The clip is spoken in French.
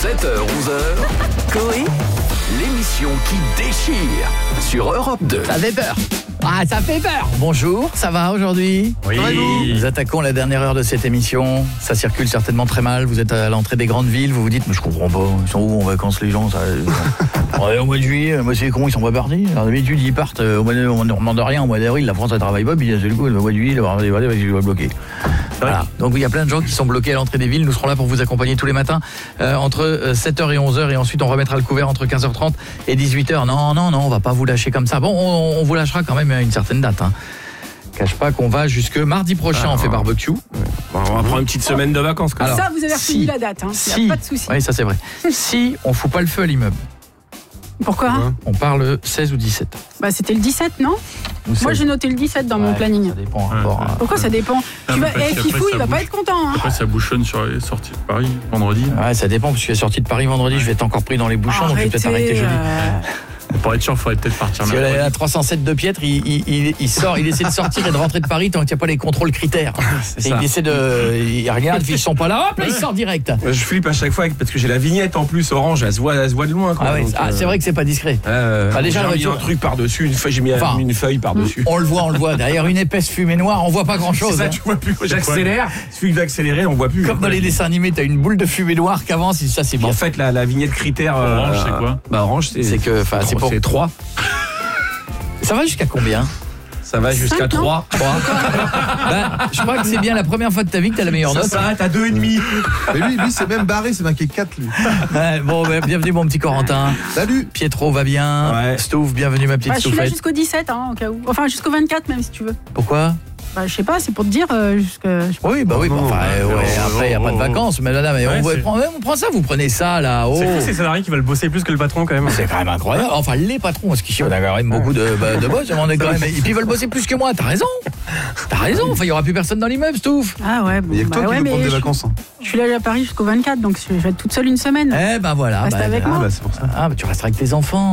7h, 11h, Coé, l'émission qui déchire sur Europe 2. Ça fait peur. Ah, ça fait peur. Bonjour, ça va aujourd'hui? Oui. Nous attaquons la dernière heure de cette émission. Ça circule certainement très mal. Vous êtes à l'entrée des grandes villes. Vous vous dites, mais je comprends pas. Ils sont où en vacances les gens ça... On est au mois de juillet. Moi, c'est con, ils sont pas partis. Alors, d'habitude, ils partent au mois de rien, au mois d'avril. La France, elle travaille pas. Puis, c'est le coup, le mois de juillet, ils vont bloquer. Voilà. Donc il y a plein de gens qui sont bloqués à l'entrée des villes. Nous serons là pour vous accompagner tous les matins entre 7h et 11h et ensuite on remettra le couvert entre 15h30 et 18h. Non, on va pas vous lâcher comme ça. Bon, on vous lâchera quand même à une certaine date. Cache pas qu'on va jusque mardi prochain, on fait barbecue. On va prendre une petite semaine de vacances. Alors, ça, vous avez retenu la date, il n'y a pas de souci. Oui, ça c'est vrai. Si on fout pas le feu à l'immeuble, Pourquoi on parle 16 ou 17. Bah, c'était le 17, non? Ou Moi, 16. j'ai noté le 17 dans mon Ouais, planning. Ça dépend. Rapport à... Pourquoi ça dépend? Fifou, il va pas être content. Après, ça bouchonne sur les sorties de Paris vendredi. Ouais, ça dépend parce qu'il est sorti de Paris vendredi. Je vais être encore pris dans les bouchons, donc je vais peut-être arrêter jeudi. Pour être sûr, il faudrait peut-être partir Parce que la 307 de Pietre, il sort, il essaie de sortir et de rentrer de Paris tant qu'il n'y a pas les contrôles critères. Et il essaie de... Il regarde, ils sont pas là, hop là, il sort direct. Je flippe à chaque fois parce que j'ai la vignette en plus orange, elle se voit de loin. Quoi. Ah ouais, Donc, c'est vrai que c'est pas discret. Déjà, j'ai mis un truc par-dessus, j'ai mis une feuille par-dessus. On le voit. Derrière une épaisse fumée noire, on voit pas grand-chose. C'est ça, tu vois plus. J'accélère, il suffit d'accélérer, on voit plus. Comme dans les dessins animés, t'as une boule de fumée noire qui avance, ça c'est bien. En fait, la vignette critère... Orange, c'est quoi? Bah orange, c'est que... c'est pour... C'est 3. Ça va jusqu'à combien? Ça va jusqu'à 3. Je crois que c'est bien la première fois de ta vie que t'as la meilleure note. Ça s'arrête à 2,5. Mais lui c'est même barré, c'est marqué 4 lui. Ouais, bon, bienvenue mon petit Corentin. Salut. Pietro va bien. Ouais. Stouff, bienvenue ma petite Je suis là Stouffette. jusqu'au 17, au cas où. Enfin, jusqu'au 24 même, si tu veux. Pourquoi? Bah, je sais pas, c'est pour te dire jusqu'à... Oui, bah oui, après il n'y a pas de vacances, mais là, on prend ça, vous prenez ça là. Oh. C'est fou ces salariés qui veulent bosser plus que le patron quand même. C'est quand même incroyable. Enfin, les patrons, parce qu'ici on a quand même beaucoup de boss, on est quand même. Et puis ils veulent bosser plus que moi. T'as raison. Enfin, il y aura plus personne dans l'immeuble, Stouff. Ah ouais, bon, Il y a que toi qui veux prendre des vacances. Je suis là à Paris jusqu'au 24, donc je vais être toute seule une semaine. Eh ben voilà. Reste avec moi. C'est pour ça. Ah, bah tu resteras avec tes enfants.